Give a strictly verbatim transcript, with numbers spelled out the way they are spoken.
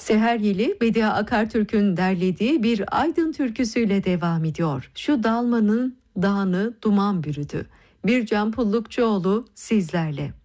Seher Yeli, Bediye Akartürk'ün derlediği bir Aydın türküsüyle devam ediyor. Şu dalmanın dağını duman bürüdü. Bircan Pullukçuoğlu sizlerle.